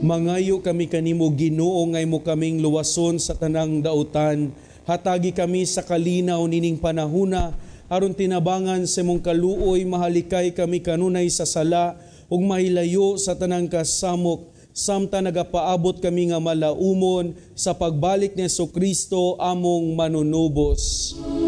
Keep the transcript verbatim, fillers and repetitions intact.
Mangayo kami kanimo Ginoo ngay mo kaming luwason sa tanang dautan. Hatagi kami sa kalinaw nining panahuna aron tinabangan sa imong kaluoy mahalikay kami kanunay sa sala ug mahilayo sa tanang kasamok samtang nagapaabot kami nga malaumon sa pagbalik ni Jesucristo among manunubos.